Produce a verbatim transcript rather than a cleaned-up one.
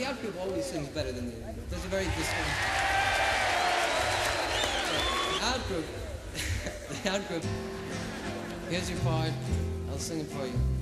out-group always sings better than the in-group. There's a very distinct... The out-group... the out-group... Here's your part. I'll sing it for you.